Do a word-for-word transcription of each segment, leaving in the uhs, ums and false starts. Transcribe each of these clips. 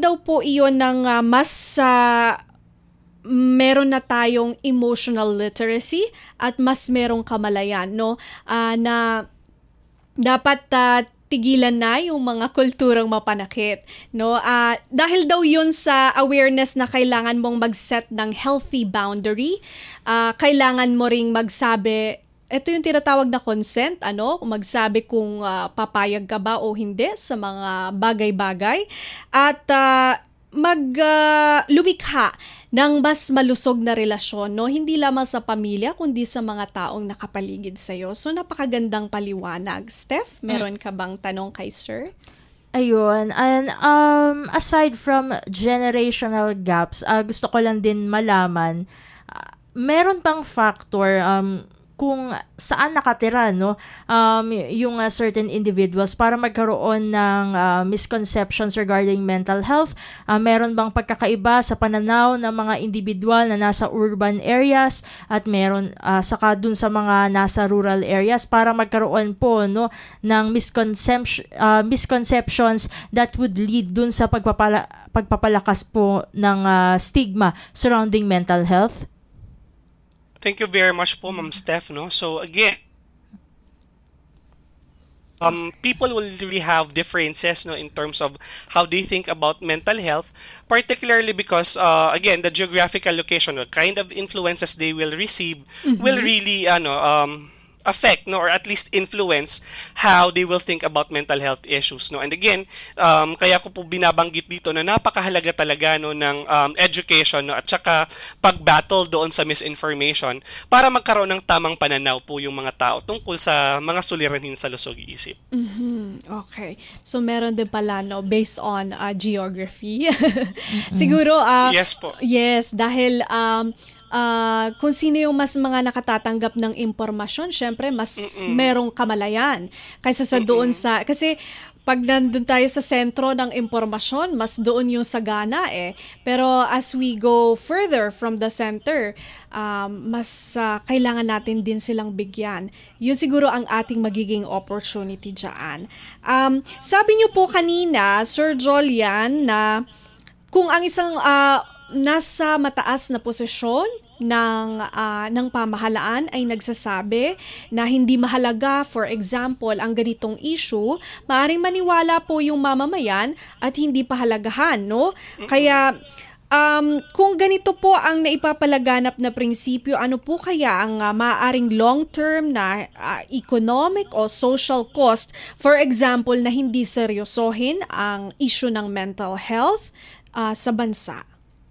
daw po iyon ng ah, mas ah, meron na tayong emotional literacy at mas merong kamalayan, no? Ah, na dapat ah, tigilan na yung mga kulturang mapanakit, no? Ah, dahil daw yun sa awareness na kailangan mong mag-set ng healthy boundary, ah, kailangan mo ring magsabi, ito yung tinatawag na consent, ano? Magsabi kung ah, papayag ka ba o hindi sa mga bagay-bagay at ah, mag ah, lumikha ng mas malusog na relasyon, no? Hindi lamang sa pamilya, kundi sa mga taong nakapaligid sa'yo. So, napakagandang paliwanag. Steph, meron ka bang tanong kay sir? Ayun. And um, aside from generational gaps, uh, gusto ko lang din malaman, uh, meron pang factor um, kung saan nakatira, no, um, yung uh, certain individuals para magkaroon ng uh, misconceptions regarding mental health. Uh, meron bang pagkakaiba sa pananaw ng mga individual na nasa urban areas at meron uh, saka dun sa mga nasa rural areas para magkaroon po, no, ng misconception, uh, misconceptions that would lead dun sa pagpapala, pagpapalakas po ng uh, stigma surrounding mental health? Thank you very much po, Ma'am Steph. No? So again, um, people will really have differences, no, in terms of how they think about mental health, particularly because, uh, again, the geographical location, the kind of influences they will receive mm-hmm. will really ano, um, affect, no, or at least influence how they will think about mental health issues, no. And again, um, kaya ko po binabanggit dito na napakahalaga talaga, no, ng um, education, no, at saka pag-battle doon sa misinformation para magkaroon ng tamang pananaw po yung mga tao tungkol sa mga suliranin sa lusog-isip. Mm-hmm. Okay. So meron din pala, no, based on uh, geography. Siguro uh, yes po. Yes, dahil um Uh, kung sino yung mas mga nakatatanggap ng impormasyon, syempre mas Mm-mm. merong kamalayan kaysa sa doon Mm-mm. sa, kasi pag nandun tayo sa sentro ng impormasyon, mas doon yung sagana eh. Pero as we go further from the center, um, mas uh, kailangan natin din silang bigyan. Yun siguro ang ating magiging opportunity dyan. Um, sabi niyo po kanina, Sir Jolian, na kung ang isang uh, nasa mataas na posisyon ng uh, ng pamahalaan ay nagsasabi na hindi mahalaga, for example, ang ganitong issue, maaaring maniwala po yung mamamayan at hindi pahalagahan, no? Kaya um, kung ganito po ang naipapalaganap na prinsipyo, ano po kaya ang uh, maaaring long-term na uh, economic o social cost, for example, na hindi seryosohin ang issue ng mental health uh, sa bansa?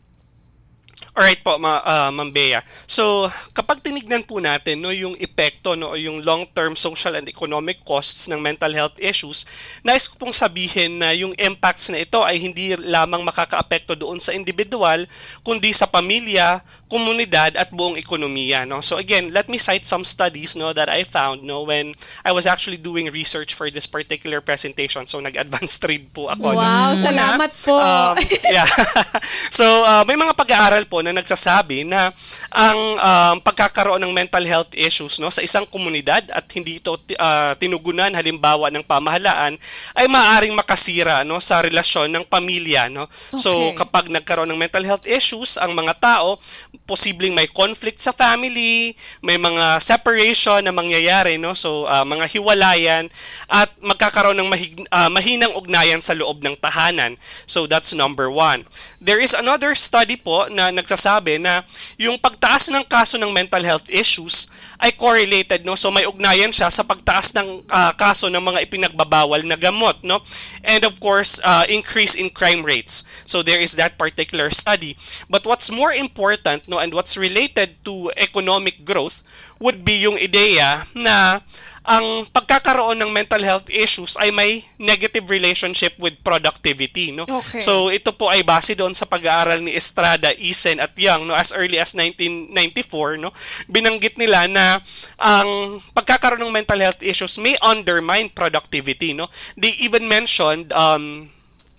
Alright po, ma, uh, Ma'am Bea. So, kapag tinignan po natin, no, yung epekto, no, o yung long-term social and economic costs ng mental health issues, nais ko pong sabihin na yung impacts na ito ay hindi lamang makakaapekto doon sa individual, kundi sa pamilya, komunidad at buong ekonomiya, no. So again, let me cite some studies, no, that I found, no, when I was actually doing research for this particular presentation. So nag-advanced read po ako. Wow, no? Salamat Una, po. Um, yeah. So uh, may mga pag-aaral po na nagsasabi na ang um, pagkakaroon ng mental health issues, no, sa isang komunidad at hindi ito uh, tinugunan halimbawa ng pamahalaan ay maaaring makasira, no, sa relasyon ng pamilya, no. Okay. So kapag nagkaroon ng mental health issues ang mga tao, posibleng may conflict sa family, may mga separation na mangyayari, no? So uh, mga hiwalayan at magkakaroon ng mahig, uh, mahinang ugnayan sa loob ng tahanan. So that's number one. There is another study po na nagsasabi na yung pagtaas ng kaso ng mental health issues ay correlated, no? So may ugnayan siya sa pagtaas ng uh, kaso ng mga ipinagbabawal na gamot, no? And of course, uh, increase in crime rates. So there is that particular study. But what's more important, no, and what's related to economic growth would be yung ideya na ang pagkakaroon ng mental health issues ay may negative relationship with productivity, no? Okay. So ito po ay base doon sa pag-aaral ni Estrada, Isen at Young, no, as early as nineteen ninety-four, no? Binanggit nila na ang pagkakaroon ng mental health issues may undermine productivity, no? They even mentioned um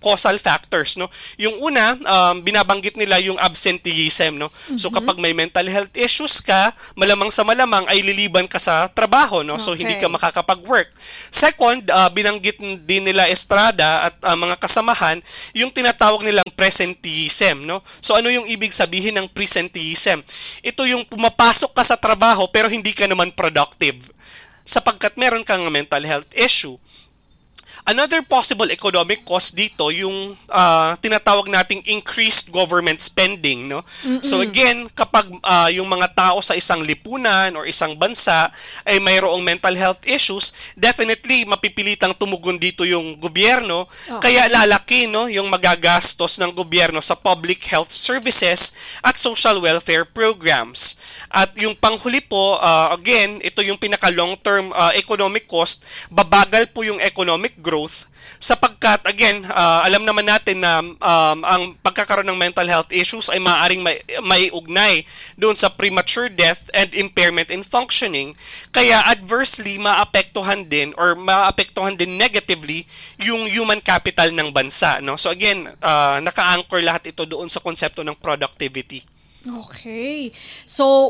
causal factors, no? Yung una, um, binabanggit nila yung absenteeism, no? Mm-hmm. So kapag may mental health issues ka, malamang sa malamang ay liliban ka sa trabaho, no? So okay. hindi ka makakapag-work. Second, uh, binanggit din nila Estrada at uh, mga kasamahan yung tinatawag nilang presenteeism, no? So ano yung ibig sabihin ng presenteeism? Ito yung pumapasok ka sa trabaho pero hindi ka naman productive sapagkat meron kang mental health issue. Another possible economic cost dito yung uh, tinatawag nating increased government spending, no? Mm-mm. So again, kapag uh, yung mga tao sa isang lipunan or isang bansa ay mayroong mental health issues, definitely mapipilitang tumugon dito yung gobyerno, okay. Kaya lalaki, no, yung magagastos ng gobyerno sa public health services at social welfare programs. At yung panghuli po, uh, again, ito yung pinaka long-term uh, economic cost, babagal po yung economic growth sapagkat again uh, alam naman natin na um, ang pagkakaroon ng mental health issues ay maaaring may, may ugnay doon sa premature death and impairment in functioning, kaya adversely maapektuhan din or maapektuhan din negatively yung human capital ng bansa, no? So again, uh, naka-anchor lahat ito doon sa konsepto ng productivity. Okay. So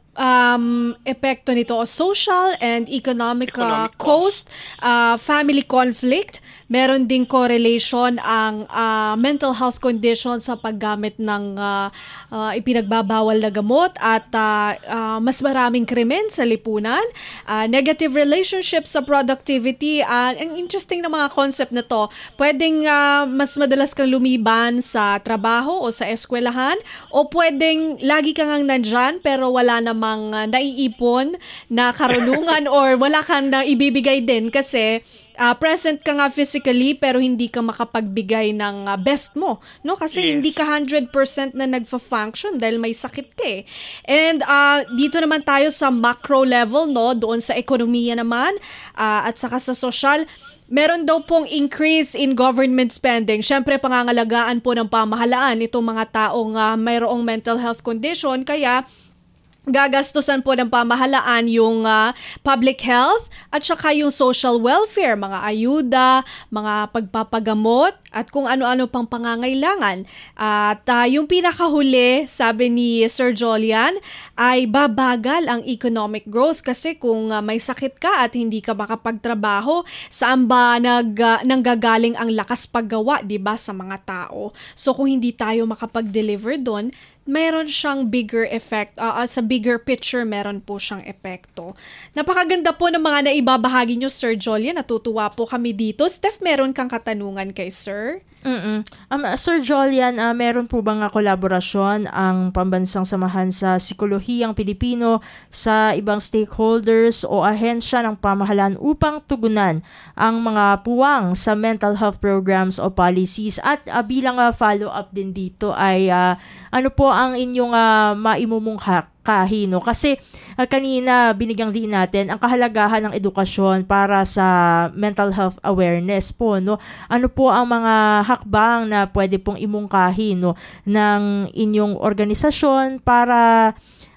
um, epekto nito social and economic, Economic uh, cost, uh, family conflict, meron ding correlation ang uh, mental health condition sa paggamit ng uh, uh, ipinagbabawal na gamot at uh, uh, mas maraming krimen sa lipunan, uh, negative relationships sa productivity. Uh, ang interesting na mga concept na to, pwedeng uh, mas madalas kang lumiban sa trabaho o sa eskwelahan, o pwedeng lagi kang ang nandyan pero wala namang uh, naiipon na karunungan or wala kang na ibibigay din kasi Uh, present ka nga physically pero hindi ka makapagbigay ng uh, best mo, no? Kasi yes. hindi ka one hundred percent na nagfa-function dahil may sakit ka eh. And uh, dito naman tayo sa macro level, no? Doon sa ekonomiya naman uh, at saka sa social, meron daw pong increase in government spending. Siyempre, pangangalagaan po ng pamahalaan itong mga taong uh, mayroong mental health condition, kaya gagastusan po ng pamahalaan yung uh, public health at saka yung social welfare, mga ayuda, mga pagpapagamot at kung ano-ano pang pangangailangan. At uh, yung pinakahuli, sabi ni Sir Jolian, ay babagal ang economic growth kasi kung uh, may sakit ka at hindi ka makapagtrabaho, saan ba nag, uh, nanggagaling ang lakas paggawa, di ba, sa mga tao? So kung hindi tayo makapag-deliver doon, meron siyang bigger effect, uh, uh, sa bigger picture meron po siyang epekto. Napakaganda po ng mga naibabahagi nyo, Sir Jolian. Natutuwa po kami dito. Steph, meron kang katanungan kay Sir? Mm-mm. Um, Sir Jolian, uh, meron po bang kolaborasyon ang Pambansang Samahan sa Psikolohiyang Pilipino sa ibang stakeholders o ahensya ng pamahalaan upang tugunan ang mga puwang sa mental health programs o policies? At uh, bilang uh, follow-up din dito ay uh, ano po ang inyong uh, maimumungha kahino? Kasi uh, kanina binigyang din natin ang kahalagahan ng edukasyon para sa mental health awareness po, no? Ano po ang mga hakbang na pwede pong imungkahi, no, ng inyong organisasyon para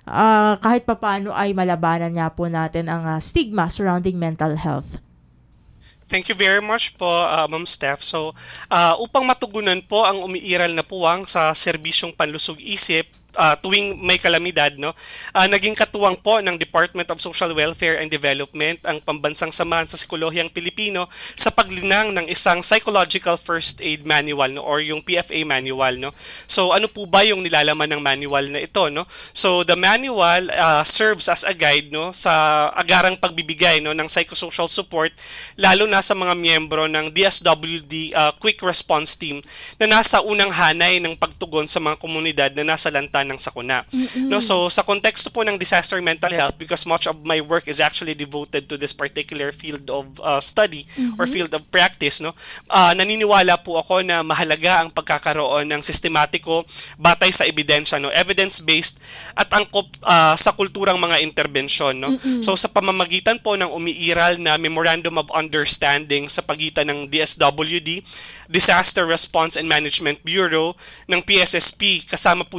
uh, kahit papaano ay malabanan nga po natin ang uh, stigma surrounding mental health? Thank you very much po, uh, Ma'am Steph. So, uh, upang matugunan po ang umiiral na puwang sa serbisyong panlusog-isip, Uh, tuwing may kalamidad, no, uh, naging katuwang po ng Department of Social Welfare and Development ang Pambansang Samahan sa Psikolohiyang Pilipino sa paglinang ng isang Psychological First Aid Manual, no, or yung P F A manual, no. So ano po ba yung nilalaman ng manual na ito, no? So the manual uh, serves as a guide, no, sa agarang pagbibigay, no, ng psychosocial support lalo na sa mga miyembro ng D S W D uh, Quick Response Team na nasa unang hanay ng pagtugon sa mga komunidad na nasa lanta ng sakuna. Mm-hmm. No, so sa konteksto po ng disaster mental health, because much of my work is actually devoted to this particular field of uh, study, mm-hmm, or field of practice, no, uh, naniniwala po ako na mahalaga ang pagkakaroon ng sistematiko batay sa ebidensya, no, evidence-based at angkop uh, sa kulturang mga interbensyon, no. Mm-hmm. So sa pamamagitan po ng umiiral na Memorandum of Understanding sa pagitan ng D S W D, Disaster Response and Management Bureau, ng P S S P, kasama po dito yung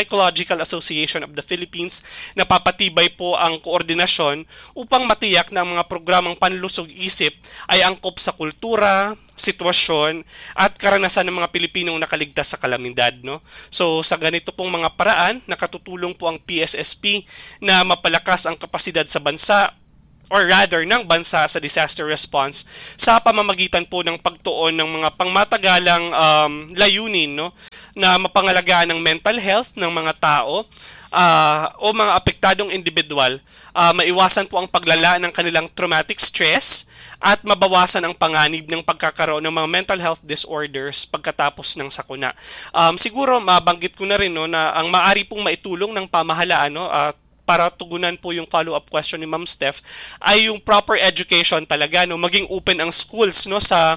Psychological Association of the Philippines na papatibay po ang koordinasyon upang matiyak na ang mga programang panlusog isip ay angkop sa kultura, sitwasyon at karanasan ng mga Pilipinong nakaligtas sa kalamidad, no? So sa ganito pong mga paraan, nakatutulong po ang P S S P na mapalakas ang kapasidad sa bansa or rather ng bansa sa disaster response sa pamamagitan po ng pagtuon ng mga pangmatagalang um, layunin, no, na mapangalagaan ng mental health ng mga tao uh, o mga apektadong individual, uh, maiwasan po ang paglala ng kanilang traumatic stress at mabawasan ang panganib ng pagkakaroon ng mga mental health disorders pagkatapos ng sakuna. Um, siguro mabanggit ko na rin, no, na ang maaari pong maitulong ng pamahalaan, no, uh, para tugunan po yung follow-up question ni Ma'am Steph ay yung proper education talaga, no, maging open ang schools, no, sa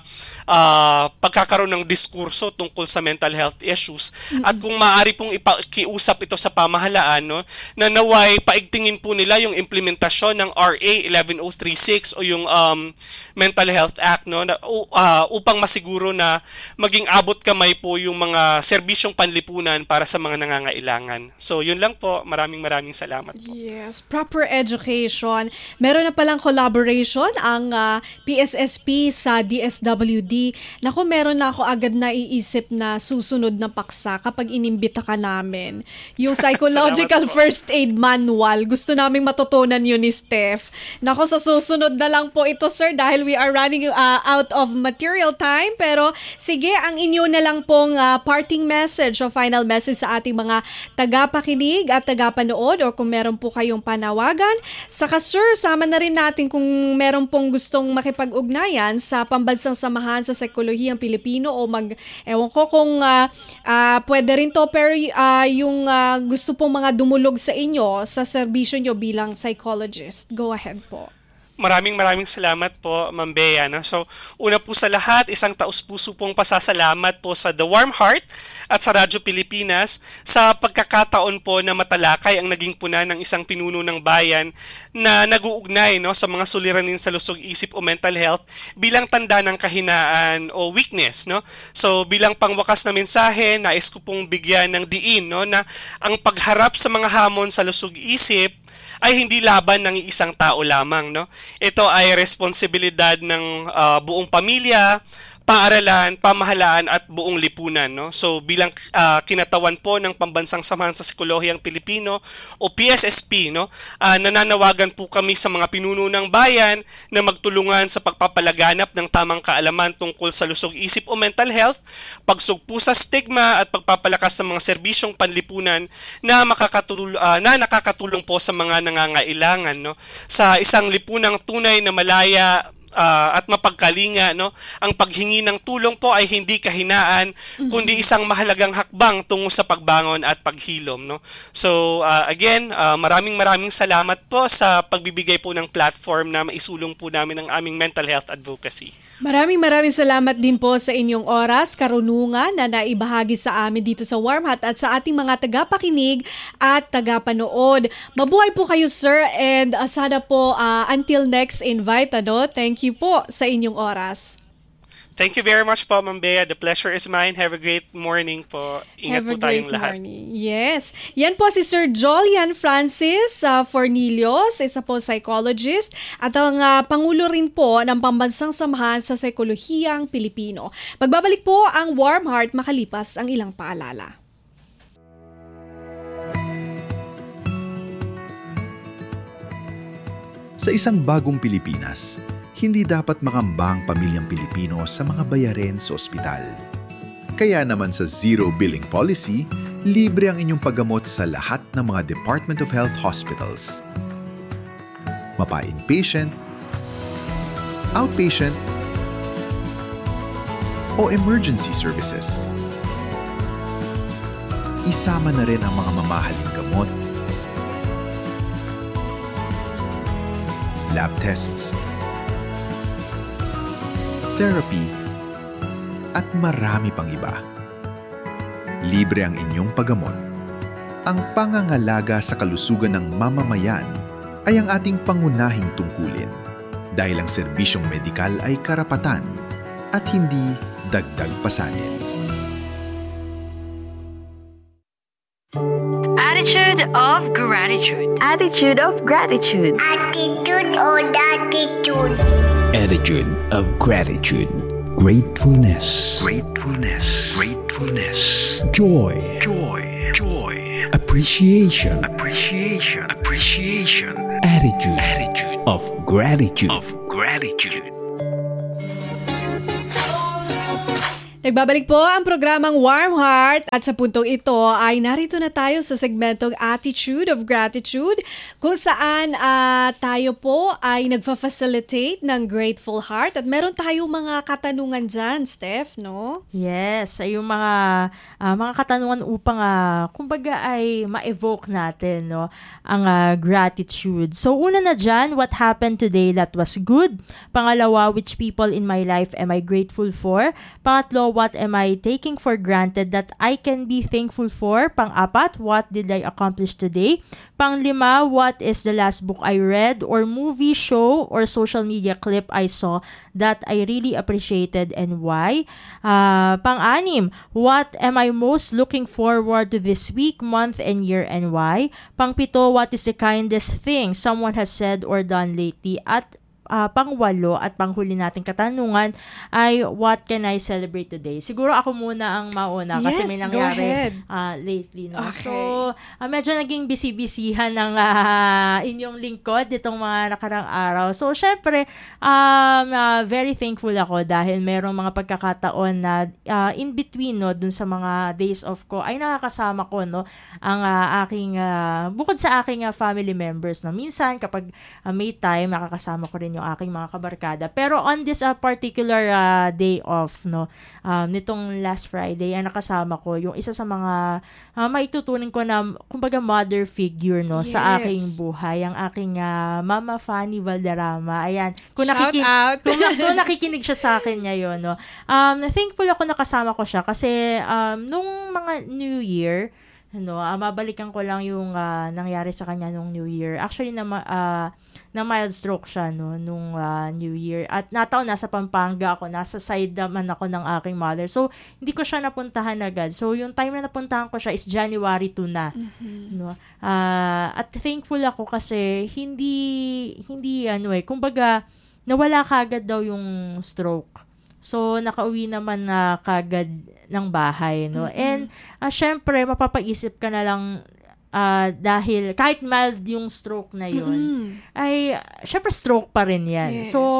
uh, pagkakaroon ng diskurso tungkol sa mental health issues. Mm-hmm. At kung maaari pong ipakiusap ito sa pamahalaan, no, na naway paigtingin po nila yung implementasyon ng R A eleven oh thirty-six o yung um, Mental Health Act, no, na, uh, upang masiguro na maging abot kamay po yung mga serbisyong panlipunan para sa mga nangangailangan. So yun lang po, maraming maraming salamat. Yes, proper education. Meron na palang collaboration ang uh, P S S P sa D S W D. Naku, meron na ako agad naiisip na susunod na paksa kapag inimbita ka namin. Yung psychological first aid manual. Gusto naming matutunan yun ni Steph. Naku, sa susunod na lang po ito, sir, dahil we are running uh, out of material time. Pero sige, ang inyo na lang pong uh, parting message o final message sa ating mga tagapakinig at tagapanood, or kung meron po kayong panawagan. Saka sir, sama na rin natin kung meron pong gustong makipag-ugnayan sa Pambansang Samahan sa Psikolohiyang Pilipino o mag, ewan ko kung uh, uh, pwede rin to, pero uh, yung uh, gusto pong mga dumulog sa inyo sa serbisyo nyo bilang psychologist. Go ahead po. Maraming maraming salamat po, Ma'am Bea. No? So, una po sa lahat, isang taus-puso pong pasasalamat po sa The Warm Heart at sa Radyo Pilipinas sa pagkakataon po na matalakay ang naging puna ng isang pinuno ng bayan na nag-uugnay, no, sa mga suliranin sa lusog isip o mental health bilang tanda ng kahinaan o weakness. No? So, bilang pangwakas na mensahe, nais ko pong bigyan ng diin, no, na ang pagharap sa mga hamon sa lusog isip ay hindi laban ng isang tao lamang, no? Ito ay responsibilidad ng uh, buong pamilya, paaralan, pamahalaan at buong lipunan, no? So bilang uh, kinatawan po ng Pambansang Samahan sa Psikolohiyang Pilipino o P S S P, no, uh, nananawagan po kami sa mga pinuno ng bayan na magtulungan sa pagpapalaganap ng tamang kaalaman tungkol sa lusog isip o mental health, pagsugpo sa stigma at pagpapalakas ng mga serbisyong panlipunan na makakatulong uh, na nakakatulong po sa mga nangangailangan, no, sa isang lipunang tunay na malaya Uh, at mapagkalinga, no? Ang paghingi ng tulong po ay hindi kahinaan, mm-hmm. kundi isang mahalagang hakbang tungo sa pagbangon at paghilom, no? So uh, again, uh, maraming maraming salamat po sa pagbibigay po ng platform na maisulong po namin ang aming mental health advocacy. Maraming maraming salamat din po sa inyong oras, karunungan na naibahagi sa amin dito sa Warm Heart at sa ating mga tagapakinig at tagapanood. Mabuhay po kayo, sir, and uh, sana po uh, until next invite, ano? Thank you po sa inyong oras. Thank you very much po, Ma'am Bea. The pleasure is mine. Have a great morning po. Ingat Have po tayong lahat. Morning. Yes. Yan po si Sir Jolian Francis uh, Fornillos, isa po psychologist at ang uh, Pangulo rin po ng Pambansang Samahan sa Psikolohiyang Pilipino. Magbabalik po ang Warm Heart makalipas ang ilang paalala. Sa isang bagong Pilipinas, hindi dapat makamba ang pamilyang Pilipino sa mga bayarin sa ospital. Kaya naman sa Zero Billing Policy, libre ang inyong paggamot sa lahat ng mga Department of Health hospitals. Mapa-inpatient, outpatient, o emergency services. Isama na rin ang mga mamahaling gamot, lab tests, therapy, at marami pang iba. Libre ang inyong paggamot. Ang pangangalaga sa kalusugan ng mamamayan ay ang ating pangunahing tungkulin dahil ang serbisyong medikal ay karapatan at hindi dagdag pasanin. Attitude of gratitude. Attitude of gratitude. Attitude or attitude. Attitude of gratitude. Gratefulness. Gratefulness. Gratefulness. Joy. Joy. Joy. Appreciation. Appreciation. Appreciation. Attitude. Attitude of gratitude. Of gratitude. Nagbabalik po ang programang Warm Heart at sa puntong ito ay narito na tayo sa segmentong Attitude of Gratitude kung saan uh, tayo po ay nagfa-facilitate ng Grateful Heart at meron tayong mga katanungan dyan, Steph, no? Yes, ay yung mga uh, mga katanungan upang uh, kumbaga ay ma-evoke natin no ang uh, gratitude. So una na dyan, what happened today that was good? Pangalawa, which people in my life am I grateful for? Pangatlo, what am I taking for granted that I can be thankful for? Pang-apat, what did I accomplish today? Panglima, what is the last book I read or movie, show, or social media clip I saw that I really appreciated and why? Uh, pang-anim, what am I most looking forward to this week, month, and year and why? Pang-pito, what is the kindest thing someone has said or done lately? At Uh, pangwalo at panghuli nating katanungan ay what can I celebrate today? Siguro ako muna ang mauna kasi yes, may nangyari uh, lately. No? Okay. So, uh, medyo naging busy-busyhan ng uh, inyong lingkod itong mga nakarang araw. So, syempre, um, uh, very thankful ako dahil merong mga pagkakataon na uh, in between no, dun sa mga days off ko ay nakakasama ko no, ang uh, aking, uh, bukod sa aking uh, family members. No? Minsan, kapag uh, may time, nakakasama ko rin yung aking mga kabarkada. Pero on this uh, particular uh, day off, no, um, nitong last Friday, ang nakasama ko, yung isa sa mga uh, maitutunin ko na, kumbaga, mother figure, no, yes. sa aking buhay, ang aking uh, Mama Fanny Valderrama. Ayan. Kung Shout nakikin- out! kung, kung nakikinig siya sa akin ngayon, no, um, thankful ako nakasama ko siya kasi um, nung mga New Year, no, uh, mabalikan ko lang yung uh, nangyari sa kanya nung New Year. Actually, na, uh, na mild stroke siya no, nung uh, New Year. At nataon, nasa Pampanga ako, nasa side naman ako ng aking mother. So, hindi ko siya napuntahan agad. So, yung time na napuntahan ko siya is January two na. Mm-hmm. No? Uh, at thankful ako kasi hindi, hindi ano eh, kumbaga, nawala kagad daw yung stroke. So, nakauwi naman na kagad ng bahay, no? Mm-hmm. And, uh, syempre, mapapaisip ka na lang uh, dahil kahit mild yung stroke na yun, mm-hmm. ay, syempre, stroke pa rin yan. Yes. So,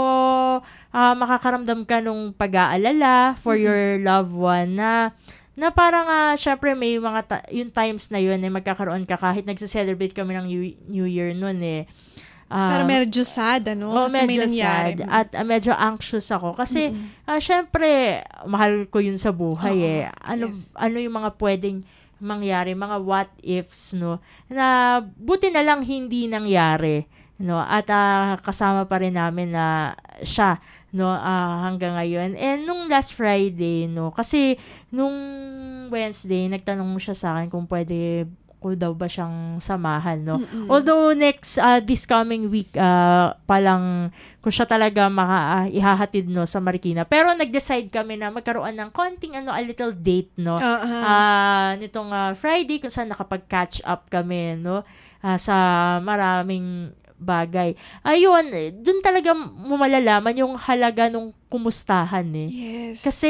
uh, makakaramdam ka nung pag-aalala for mm-hmm. your loved one na na parang, uh, syempre, may mga, ta- yung times na yun, eh, magkakaroon ka kahit nagse-celebrate kami ng New, New Year nun, eh. Um, Pero medyo sad, ano? Oh, kasi medyo may nangyari. sad. At uh, medyo anxious ako. Kasi, mm-hmm. uh, syempre, mahal ko yun sa buhay oh, eh. Ano, yes. ano yung mga pwedeng mangyari, mga what ifs, no? Na buti na lang hindi nangyari, no? At uh, kasama pa rin namin na siya, no? Uh, hanggang ngayon. And nung last Friday, no? Kasi, nung Wednesday, nagtanong mo siya sa akin kung pwede ko daw ba siyang samahan, no? Mm-mm. Although next, uh, this coming week, uh, palang kung siya talaga maka, uh, ihahatid, no, sa Marikina. Pero nag-decide kami na magkaroon ng konting, ano, a little date, no? Uh-huh. Uh, nitong uh, Friday, kung saan nakapag-catch up kami, no? Uh, sa maraming bagay. Ayun, dun talaga mo malalaman yung halaga nung kumustahan, eh. Yes. Kasi,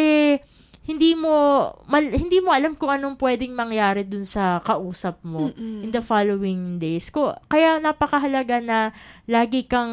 hindi mo mal, hindi mo alam kung anong pwedeng mangyari dun sa kausap mo Mm-mm. in the following days. Ko kaya napakahalaga na lagi kang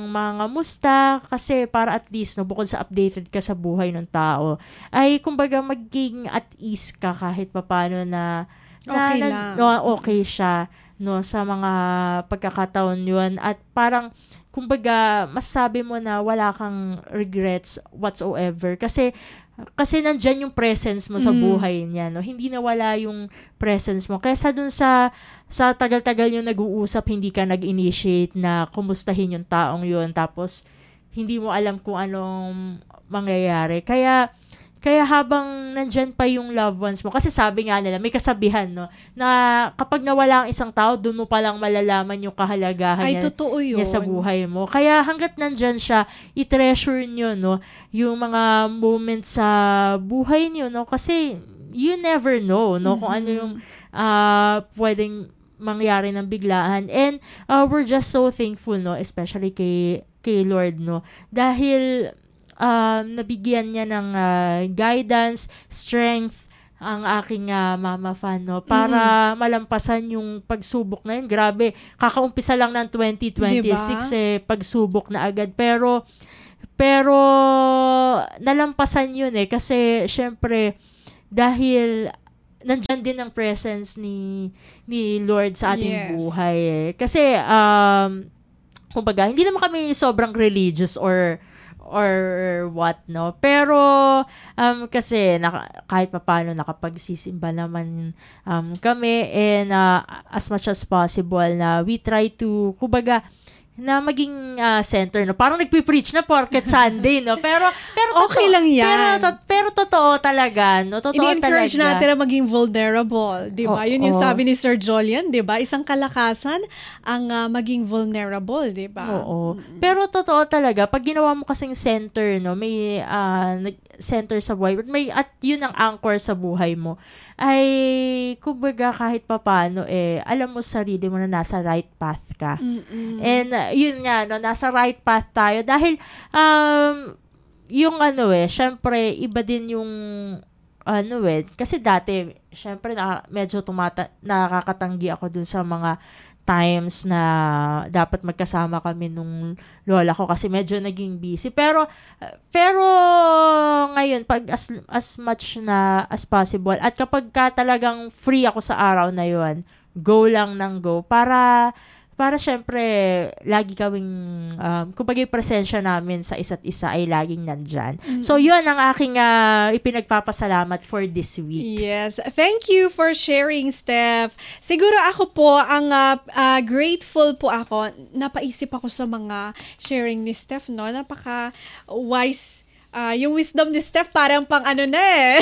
mangamusta kasi para at least no bukod sa updated ka sa buhay ng tao ay kumbaga maging at ease ka kahit papaano na okay na, lang. No, okay siya no sa mga pagkakataon yun at parang kumbaga masasabi mo na wala kang regrets whatsoever kasi Kasi nandyan yung presence mo sa buhay niya, no? Hindi nawala yung presence mo. Kaysa dun sa sa tagal-tagal yung nag-uusap, hindi ka nag-initiate na kumustahin yung taong yun. Tapos, hindi mo alam kung anong mangyayari. Kaya, kaya habang nandyan pa yung loved ones mo, kasi sabi nga nila, may kasabihan, no? Na kapag nawala ang isang tao, dun mo palang malalaman yung kahalagahan Ay, niya, totoo yun. niya sa buhay mo. Kaya hanggat nandyan siya, i-treasure nyo, no? Yung mga moments sa buhay nyo, no? Kasi you never know, no? Mm-hmm. Kung ano yung uh, pwedeng mangyari ng biglaan. And uh, we're just so thankful, no, especially kay kay Lord, no, dahil um, nabigyan niya ng uh, guidance, strength ang aking uh, mama fan, no, para mm-hmm. malampasan yung pagsubok na yun. Grabe, kakaumpisa lang ng twenty twenty-six, diba? Eh, pagsubok na agad. Pero, pero, nalampasan yun eh, kasi, syempre, dahil, nandyan din ang presence ni, ni Lord sa ating yes. buhay eh. Kasi, um, kumbaga, hindi naman kami sobrang religious or, or what, no? Pero, um, kasi, naka, kahit papaano, nakapagsisimba naman um, kami, and uh, as much as possible na we try to, kumbaga, na maging uh, center, no? Parang nagpipreach na porket Sunday, no? Pero, pero okay totoo, lang yan. Pero, to, pero totoo talaga, no? Totoo ini-encourage talaga. natin na maging vulnerable, di ba? Oh, Yun yung oh. sabi ni Sir Jolian, di ba? Isang kalakasan ang uh, maging vulnerable, di ba? Oo. Mm-hmm. Pero totoo talaga, pag ginawa mo kasing center, no? May uh, center sa buhay, may, at yun ang anchor sa buhay mo, ay, kumbaga, kahit papano, eh, alam mo sarili mo na nasa right path ka. Mm-mm. And, uh, yun nga, no, nasa right path tayo. Dahil, um, yung ano eh, syempre, iba din yung, ano eh, kasi dati, syempre, na, medyo tumata, nakakatanggi ako dun sa mga times na dapat magkasama kami nung lola ko kasi medyo naging busy. Pero, pero ngayon, pag as, as much na as possible, at kapag ka talagang free ako sa araw na yun, go lang ng go para, para syempre, lagi kaming, um, kumbaga yung presensya namin sa isa't isa ay laging nandyan. Mm-hmm. So, yun ang aking uh, ipinagpapasalamat for this week. Yes. Thank you for sharing, Steph. Siguro ako po, ang uh, uh, grateful po ako, napaisip ako sa mga sharing ni Steph, no? Napaka-wise. Uh, yung wisdom ni Steph parang pang ano na eh.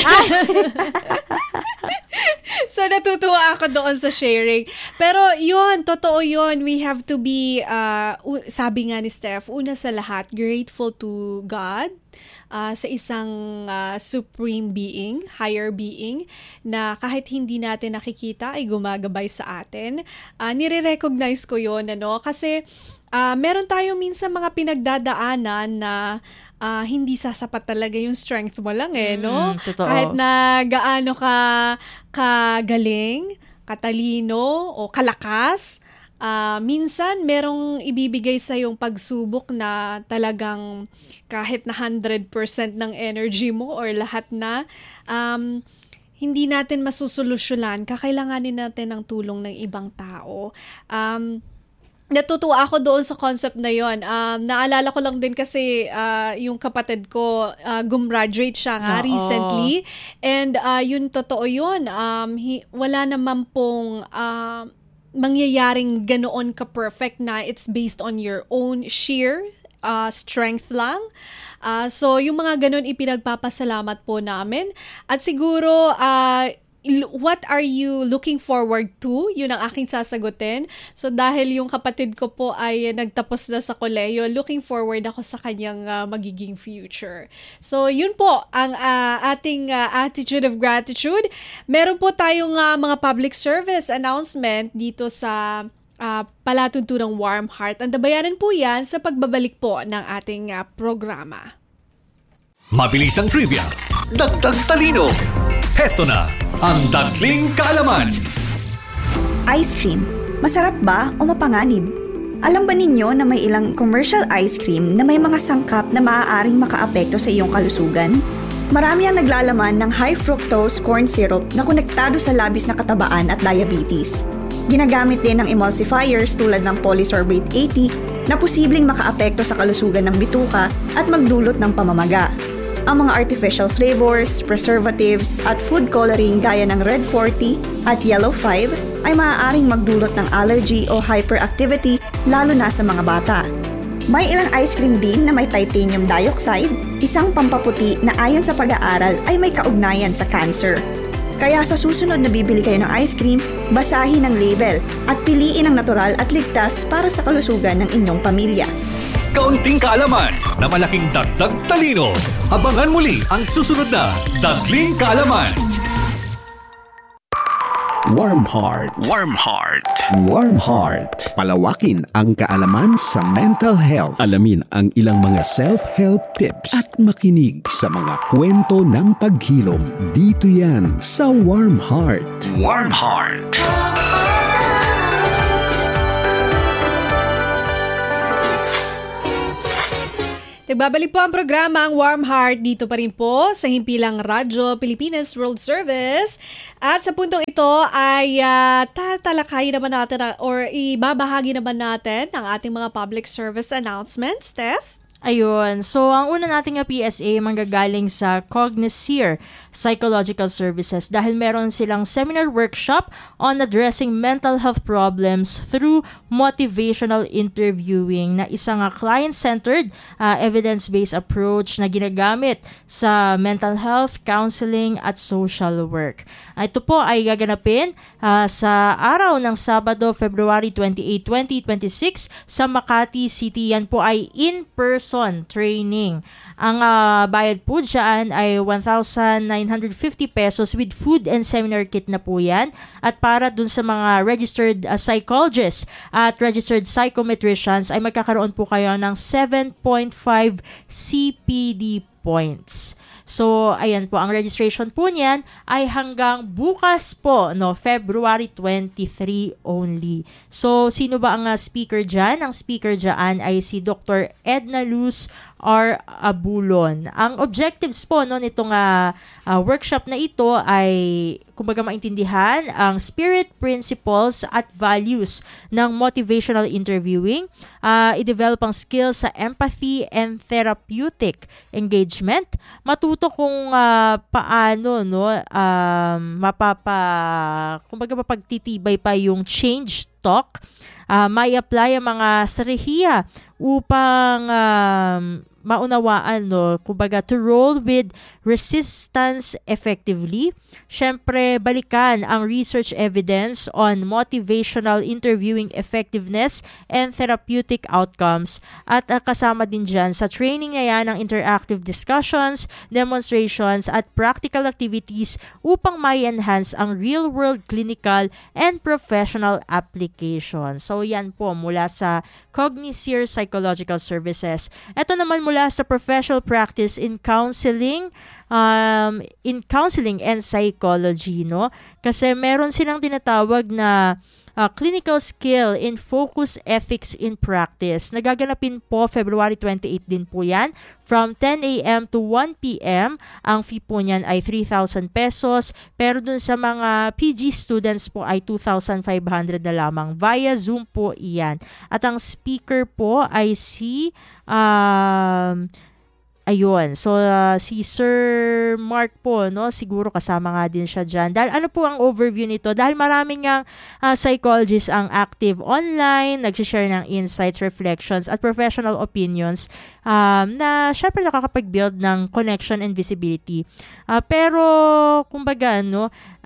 So, natutuwa ako doon sa sharing. Pero, yun, totoo yun. We have to be, uh, sabi nga ni Steph, una sa lahat, grateful to God uh, sa isang uh, supreme being, higher being, na kahit hindi natin nakikita ay gumagabay sa atin. Uh, nire-recognize ko yun, ano? Kasi, uh, meron tayong minsan mga pinagdadaanan na Uh, hindi sasapat talaga yung strength mo lang eh, no? Mm, totoo. Kahit na gaano ka kagaling, katalino, o kalakas, uh, minsan merong ibibigay sa yung pagsubok na talagang kahit na one hundred percent ng energy mo or lahat na, um, hindi natin masusolusyonan, kakailanganin natin ng tulong ng ibang tao. Um, Natutuwa ako doon sa concept na yon. Um, naalala ko lang din kasi uh, yung kapatid ko, uh, gumraduate siya nga Oo. recently. And uh, yun, totoo yun. Um, hi, wala naman pong uh, mangyayaring ganoon ka-perfect na it's based on your own sheer uh, strength lang. Uh, so, yung mga ganon ipinagpapasalamat po namin. At siguro, uh, what are you looking forward to? Yun ang aking sasagutin. So, dahil yung kapatid ko po ay nagtapos na sa kolehiyo, looking forward ako sa kanyang uh, magiging future. So, yun po ang uh, ating uh, attitude of gratitude. Meron po tayong uh, mga public service announcement dito sa uh, palatuntunang Warm Heart. Andabayanan po yan sa pagbabalik po ng ating uh, programa. Mabilisang trivia, dagdag talino. Heto na ang Dagling Kaalaman. Ice cream, masarap ba o mapanganib? Alam ba ninyo na may ilang commercial ice cream na may mga sangkap na maaaring makaapekto sa iyong kalusugan? Marami ang naglalaman ng high fructose corn syrup na konektado sa labis na katabaan at diabetes. Ginagamit din ng emulsifiers tulad ng polysorbate eighty na posibleng makaapekto sa kalusugan ng bituka at magdulot ng pamamaga. Ang mga artificial flavors, preservatives at food coloring gaya ng red forty at yellow five ay maaaring magdulot ng allergy o hyperactivity lalo na sa mga bata. May ilang ice cream din na may titanium dioxide, isang pampaputi na ayon sa pag-aaral ay may kaugnayan sa cancer. Kaya sa susunod na bibili kayo ng ice cream, basahin ang label at piliin ang natural at ligtas para sa kalusugan ng inyong pamilya. Kaunting kaalaman na malaking dagdag talino. Abangan muli ang susunod na Dagling Kaalaman. Warm Heart. Warm Heart. Warm Heart. Palawakin ang kaalaman sa mental health. Alamin ang ilang mga self-help tips at makinig sa mga kwento ng paghilom. Dito yan sa Warm Heart. Warm Heart. Nagbabalik po ang programa ang Warm Heart dito pa rin po sa Himpilang Radyo Pilipinas World Service. At sa puntong ito ay uh, tatalakayin naman natin or ibabahagi naman natin ang ating mga public service announcements. Steph? Ayun. So, ang una nating P S A manggagaling sa Cognizir Psychological Services dahil meron silang seminar workshop on addressing mental health problems through motivational interviewing na isang uh, client-centered, uh, evidence-based approach na ginagamit sa mental health, counseling at social work. Uh, ito po ay gaganapin uh, sa araw ng Sabado, February twenty-eighth, twenty twenty-six sa Makati City. Yan po ay in-person training. Ang uh, bayad po dyan ay one thousand nine hundred fifty pesos with food and seminar kit na po yan. At para dun sa mga registered uh, psychologists at registered psychometricians ay magkakaroon po kayo ng seven point five C P D points. So, ayan po, ang registration po niyan ay hanggang bukas po, no, February twenty-third only. So, sino ba ang uh, speaker dyan? Ang speaker dyan ay si Doctor Edna Luz R. Abulon. Ang objectives po no, nitong uh, uh, workshop na ito ay kumbaga maintindihan ang spirit, principles at values ng motivational interviewing, uh, i-develop ang skills sa empathy and therapeutic engagement, matuto kung uh, paano no um, mapapa kumbaga mapagtitibay pa yung change talk, uh, may apply ang mga strategiya upang um, maunawaan, no, kumbaga to roll with resistance effectively. Syempre, balikan ang research evidence on motivational interviewing effectiveness and therapeutic outcomes. At uh, kasama din dyan sa training na yan ang interactive discussions, demonstrations at practical activities upang mai-enhance ang real-world clinical and professional application. So yan po mula sa Cognizir Psychological Services. Ito naman mula sa professional practice in counseling, um, in counseling and psychology, no? Kasi meron silang tinatawag na uh, clinical skill in focus ethics in practice. Nagaganapin po February twenty-eighth din po yan from ten a.m. to one p.m. Ang fee po niyan ay three thousand pesos, pero dun sa mga P G students po ay two thousand five hundred na lamang. Via Zoom po iyan. At ang speaker po ay si um, ayun, so uh, si Sir Mark po, no, siguro kasama nga din siya dyan. Dahil ano po ang overview nito? Dahil maraming nga uh, psychologists ang active online, nag-share ng insights, reflections, at professional opinions um, na syempre nakakapag-build ng connection and visibility. Uh, pero, kumbaga, no,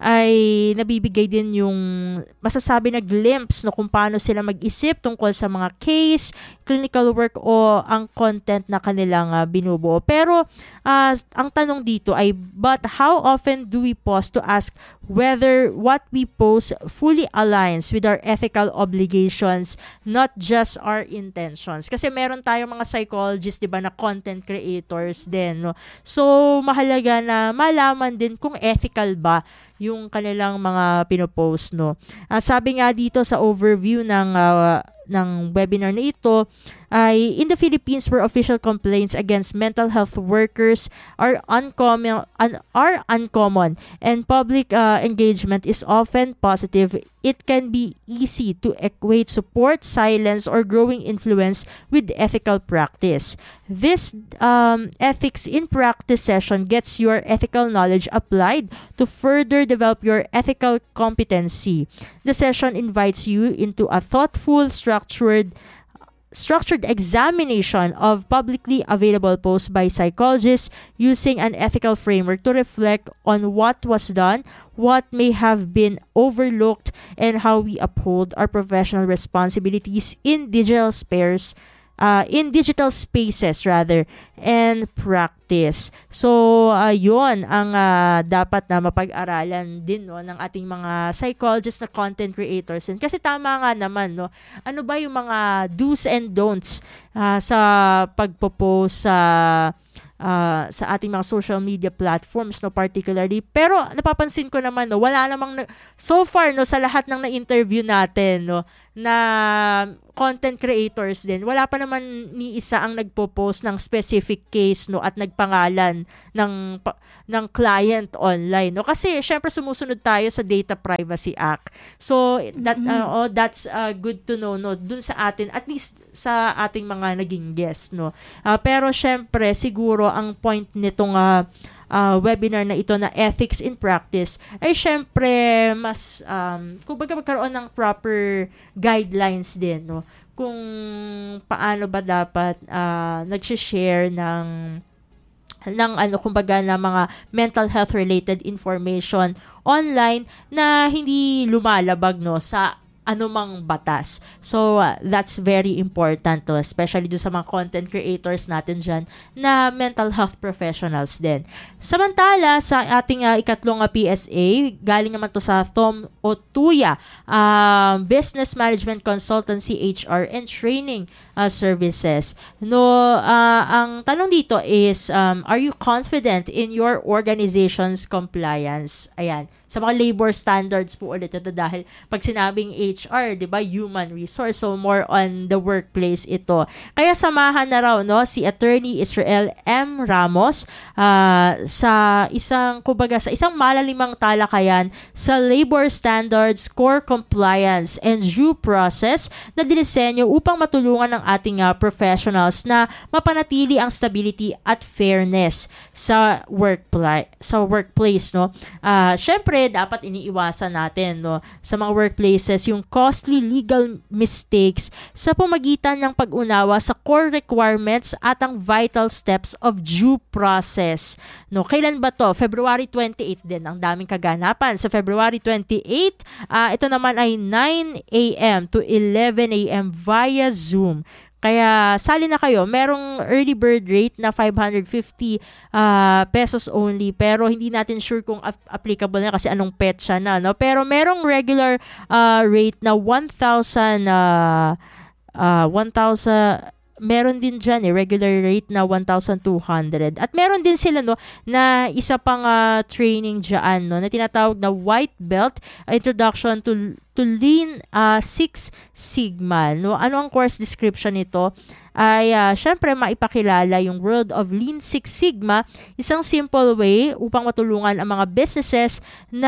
ay nabibigay din yung masasabi na glimpse no, kung paano sila mag-isip tungkol sa mga case, clinical work o ang content na kanilang uh, binubuo. Pero uh, ang tanong dito ay, but how often do we pause to ask whether what we post fully aligns with our ethical obligations, not just our intentions? Kasi meron tayong mga psychologists, di ba, na content creators din. No? So, mahalaga na malaman din kung ethical ba yung kanilang mga pinopost, no. Uh, sabi nga dito sa overview ng uh, ng webinar na ito ay in the Philippines where official complaints against mental health workers are uncommon un, are uncommon and public uh, engagement is often positive, it can be easy to equate support, silence, or growing influence with ethical practice. This um, ethics in practice session gets your ethical knowledge applied to further develop your ethical competency. The session invites you into a thoughtful, structured structured examination of publicly available posts by psychologists using an ethical framework to reflect on what was done, what may have been overlooked, and how we uphold our professional responsibilities in digital spares uh, in digital spaces rather and practice. So uh, yun ang uh, dapat na mapag-aralan din no ng ating mga psychologists na content creators. And kasi tama nga naman no, ano ba yung mga do's and don'ts uh, sa pagpo-post sa Uh, sa ating mga social media platforms no particularly. Pero napapansin ko naman no, wala namang na, so far no sa lahat ng na-interview natin no na content creators din, wala pa naman ni isa ang nagpo-post ng specific case no at nagpangalan ng ng client online no kasi syempre sumusunod tayo sa Data Privacy Act. So that mm-hmm. uh, oh, that's uh, good to know no dun sa atin, at least sa ating mga naging guest no. Uh, pero syempre siguro ang point nitong uh, uh, webinar na ito na Ethics in Practice ay syempre mas um, kumbaga magkaroon ng proper guidelines din no kung paano ba dapat uh, nag-share ng ng ano kumbaga na mga mental health related information online na hindi lumalabag no sa anumang batas. So, uh, that's very important to, especially do sa mga content creators natin dyan na mental health professionals din. Samantala, sa ating uh, ikatlong uh, P S A, galing naman to sa Thom Otuya, uh, Business Management Consultancy, H R, and Training uh, Services. No, uh, ang tanong dito is, um, are you confident in your organization's compliance? Ayan. Sa mga labor standards po ulit ito dahil pag sinabing H R, 'di ba, human resource, so more on the workplace ito. Kaya samahan na raw no si Attorney Israel M. Ramos uh, sa isang kumbaga sa isang malalimang talakayan sa labor standards, core compliance and due process na dinisenyo upang matulungan ng ating uh, professionals na mapanatili ang stability at fairness sa workplace sa workplace no. Uh, syempre dapat iniiwasan natin no sa mga workplaces yung costly legal mistakes sa pamagitan ng pag-unawa sa core requirements at ang vital steps of due process. No, kailan ba to? February twenty-eighth din. Ang daming kaganapan. Sa February twenty-eighth, uh, ito naman ay nine a.m. to eleven a.m. via Zoom. Kaya sali na kayo. Merong early bird rate na five hundred fifty uh, pesos only, pero hindi natin sure kung ap- applicable na kasi anong petsa na, no? Pero merong regular uh, rate na one thousand uh, uh, one thousand, meron din dyan eh, regular rate na one thousand two hundred. At meron din sila no na isa pang uh, training dyan no na tinatawag na White Belt, Introduction to to Lean uh, Six Sigma. No, ano ang course description nito? Ay uh, syempre maipakilala yung world of Lean Six Sigma, isang simple way upang matulungan ang mga businesses na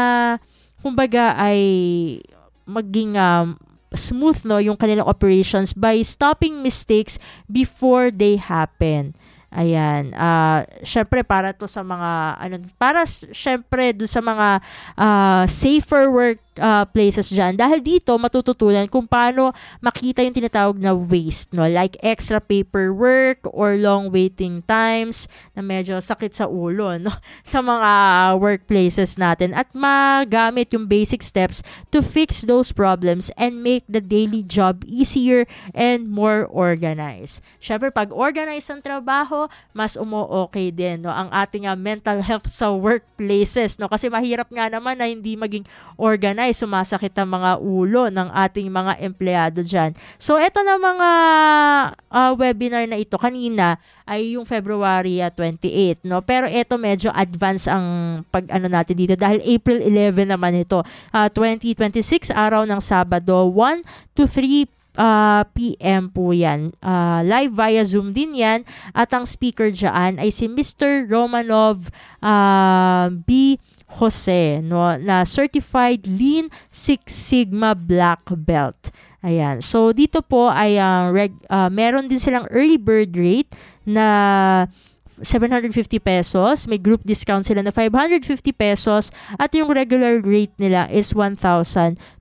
kumbaga ay maging um, smooth no yung kanilang operations by stopping mistakes before they happen. Ayan, uh, syempre para to sa mga ano para syempre do sa mga uh, safer work uh, places dyan, dahil dito matututunan kung paano makita yung tinatawag na waste no, like extra paperwork or long waiting times na medyo sakit sa ulo no sa mga workplaces natin, at magamit yung basic steps to fix those problems and make the daily job easier and more organized. Syempre pag organized ang trabaho, mas umo-okay din no ang ating uh, mental health sa workplaces no, kasi mahirap nga naman na hindi maging organized, sumasakit ang mga ulo ng ating mga empleyado dyan. So eto na mga uh, webinar na ito kanina ay yung February uh, twenty-eighth no, pero eto medyo advance ang pag ano natin dito dahil April eleventh naman ito, uh, twenty twenty-six, araw ng Sabado, one to three Uh, P M po yan. Uh, live via Zoom din yan. At ang speaker dyan ay si Mister Romanov uh, B. Jose, no, na Certified Lean Six Sigma Black Belt. Ayan. So, dito po ay uh, reg- uh, meron din silang early bird rate na seven hundred fifty pesos. May group discount sila na five hundred fifty pesos. At yung regular rate nila is one thousand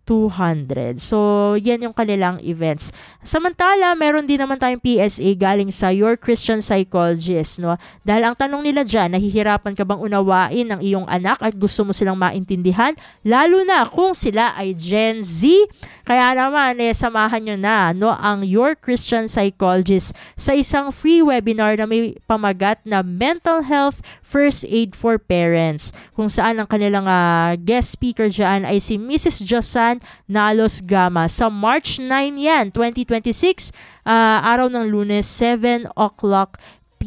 two hundred. So, yan yung kanilang events. Samantala, meron din naman tayong P S A galing sa Your Christian Psychologist, no? Dahil ang tanong nila dyan, nahihirapan ka bang unawain ng iyong anak at gusto mo silang maintindihan? Lalo na kung sila ay Gen Z. Kaya naman, eh, samahan nyo na, no, ang Your Christian Psychologist sa isang free webinar na may pamagat na Mental Health First Aid for Parents, kung saan ang kanilang uh, guest speaker dyan ay si Missus Josan Nalos Gama. Sa March ninth yan, twenty twenty-six, uh, araw ng Lunes, seven o'clock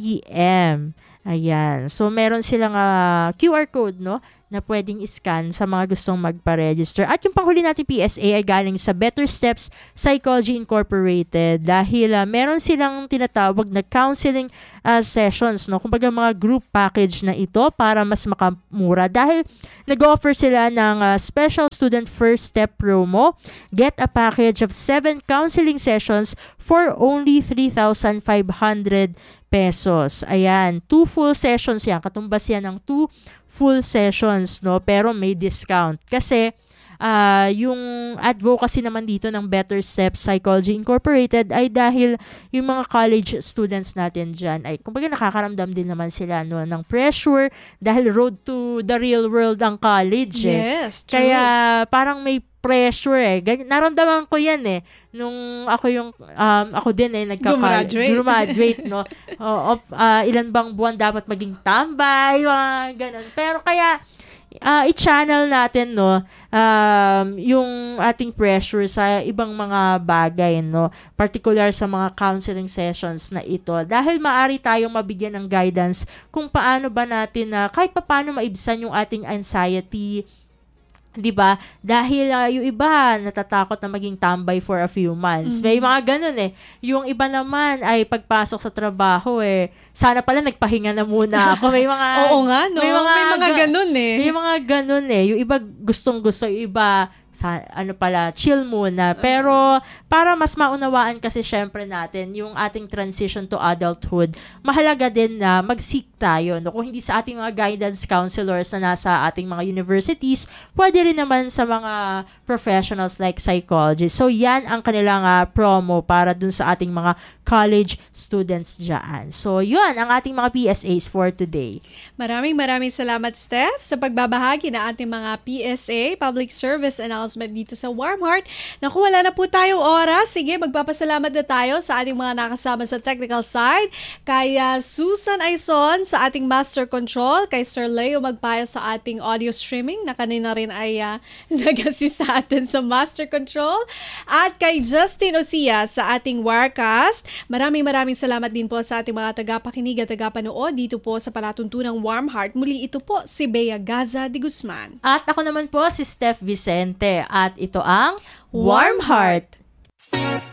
p.m. Ayan. So, meron silang uh, Q R code, no, na pwedeng iscan sa mga gustong magpa-register. At yung panghuli natin P S A ay galing sa Better Steps Psychology Incorporated dahil uh, meron silang tinatawag na counseling uh, sessions, no? Kumbaga mga group package na ito para mas makamura dahil nag-offer sila ng uh, special student first step promo. Get a package of seven counseling sessions for only three thousand five hundred pesos. Ayan, two full sessions yan. Katumbas yan ng two full sessions, no? Pero may discount. Kasi, uh, yung advocacy naman dito ng Better Steps Psychology Incorporated ay dahil yung mga college students natin dyan ay, kumbaga nakakaramdam din naman sila, no, ng pressure dahil road to the real world ang college. Eh. Yes, true. Kaya, parang may pressure eh. Ganyan, naramdaman ko yan eh. Nung ako yung, um, ako din eh, nagka-graduate, graduate, no? O, uh, ilan bang buwan dapat maging tambay, mga ganun. Pero kaya, uh, i-channel natin, no, um, yung ating pressure sa ibang mga bagay, no? Particular sa mga counseling sessions na ito. Dahil maaari tayong mabigyan ng guidance kung paano ba natin, uh, kahit pa paano maibsan yung ating anxiety, 'di ba? Dahil uh, yung iba natatakot na maging tambay for a few months. Mm-hmm. May mga ganun eh. Yung iba naman ay pagpasok sa trabaho eh, sana pala nagpahinga na muna ako. May mga Oo nga, no? May mga, may mga ga- ganun eh. May mga ganun eh. Yung iba gustong-gusto, yung iba sa, ano pala, chill muna. Pero para mas maunawaan kasi syempre natin yung ating transition to adulthood, mahalaga din na mag-seek tayo. No? Kung hindi sa ating mga guidance counselors na nasa ating mga universities, pwede rin naman sa mga professionals like psychologists. So yan ang kanilang uh, promo para dun sa ating mga college students dyan. So yun ang ating mga P S As for today. Maraming maraming salamat, Steph, sa pagbabahagi na ating mga P S A, Public Service Announcement dito sa Warm Heart. Naku, wala na po tayong oras. Sige, magpapasalamat na tayo sa ating mga nakasama sa technical side. Kay uh, Susan Aison sa ating Master Control, kay Sir Leo Magpayo sa ating audio streaming na kanina rin ay uh, nag-assist sa atin sa Master Control, at kay Justin Osia sa ating Wirecast. Maraming maraming salamat din po sa ating mga tagapakinig at tagapanood dito po sa palatuntunang Warm Heart. Muli ito po si Bea Gaza de Guzman. At ako naman po si Steph Vicente at ito ang Warm Heart.